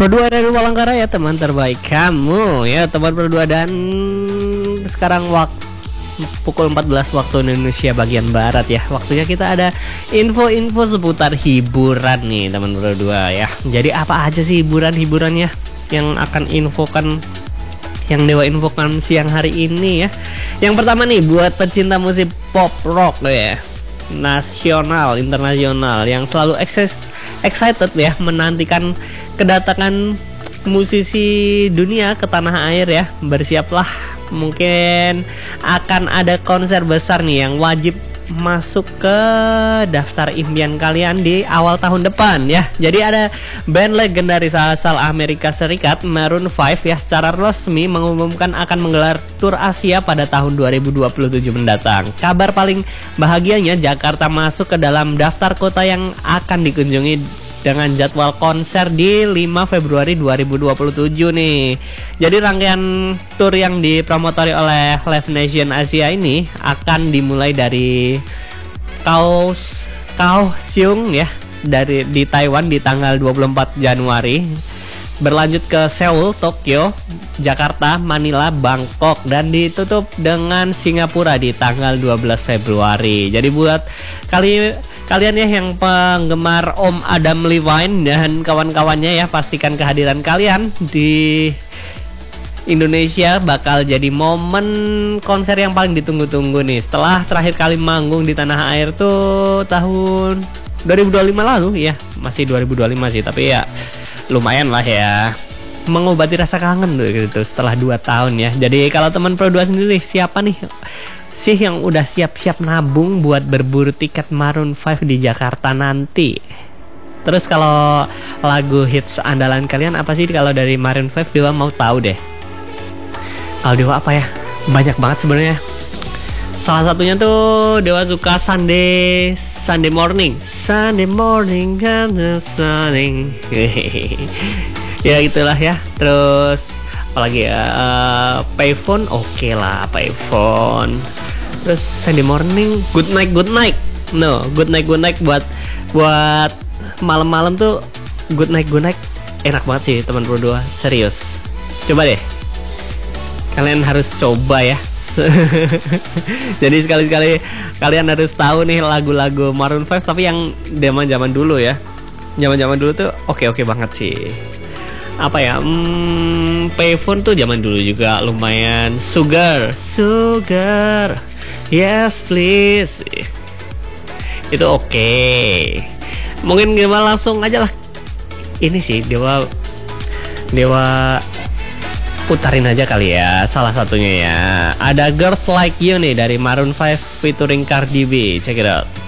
Berdua dari Palangkaraya ya teman terbaik kamu ya teman berdua. Dan sekarang pukul 14 waktu Indonesia bagian Barat ya. Waktunya kita ada info-info seputar hiburan nih teman berdua ya. Jadi apa aja sih hiburannya yang akan Dewa infokan siang hari ini ya. Yang pertama nih buat pecinta musik pop rock ya, nasional, internasional, yang selalu excited ya menantikan kedatangan musisi dunia ke tanah air ya. Bersiaplah, mungkin akan ada konser besar nih yang wajib masuk ke daftar impian kalian di awal tahun depan ya. Jadi ada band legendaris asal Amerika Serikat, Maroon 5 ya, secara resmi mengumumkan akan menggelar tur Asia pada tahun 2027 mendatang. Kabar paling bahagianya, Jakarta masuk ke dalam daftar kota yang akan dikunjungi dengan jadwal konser di 5 Februari 2027 nih. Jadi rangkaian tour yang dipromotori oleh Live Nation Asia ini akan dimulai dari Kaohsiung ya, di Taiwan di tanggal 24 Januari, berlanjut ke Seoul, Tokyo, Jakarta, Manila, Bangkok, dan ditutup dengan Singapura di tanggal 12 Februari. Jadi buat kalian ya yang penggemar Om Adam Levine dan kawan-kawannya ya, pastikan kehadiran kalian di Indonesia bakal jadi momen konser yang paling ditunggu-tunggu nih. Setelah terakhir kali manggung di tanah air tuh tahun 2025 lalu ya. Masih 2025 sih, tapi ya lumayan lah ya, mengobati rasa kangen tuh gitu setelah 2 tahun ya. Jadi kalau teman Pro 2 sendiri, siapa nih sih yang udah siap-siap nabung buat berburu tiket Maroon 5 di Jakarta nanti? Terus kalau lagu hits andalan kalian apa sih kalau dari Maroon 5? Dewa mau tahu deh. Kalau Dewa apa ya? Banyak banget sebenarnya. Salah satunya tuh Dewa suka Sunday morning and the sunny. Ya itulah ya. Terus apalagi ya, Payphone oke lah, Payphone. Terus Sunday morning, good night buat malam-malam tuh. Good night enak banget sih teman berdua, serius. Coba deh, kalian harus coba ya. Jadi sekali-sekali kalian harus tahu nih lagu-lagu Maroon 5, tapi yang zaman dulu ya. Zaman dulu tuh oke banget sih. Apa ya, Payphone tuh zaman dulu juga lumayan. Sugar, yes please, itu oke. Mungkin Dewa langsung aja lah. Ini sih Dewa putarin aja kali ya, salah satunya ya. Ada Girls Like You nih dari Maroon 5 featuring Cardi B. Check it out.